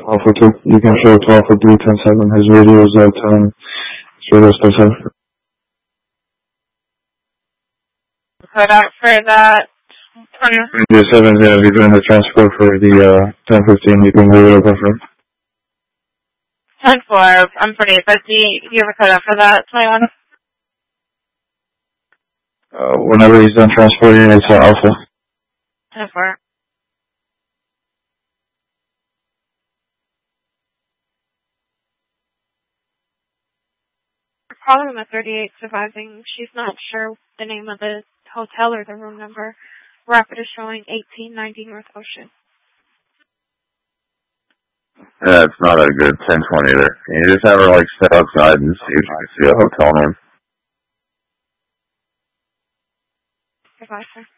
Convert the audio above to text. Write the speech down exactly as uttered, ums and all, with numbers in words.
Alpha two. You can show it to Alpha three ten seven. His radio is at, um, his radio is ten seven. Put out for that twenty. The seven is going to be doing the transport for the, uh, ten fifteen. You can leave it open for him. ten four, I'm pretty busy. You ever cut out for that twenty-one? Uh, whenever he's done transporting, it's uh, Alpha. ten four. Calling the thirty-eight surviving. She's not sure the name of the hotel or the room number. Rapid is showing eighteen ninety North Ocean. Yeah, it's not a good ten twenty either. Can you just have her, like, sit outside and see if you can see a hotel name? Goodbye, sir.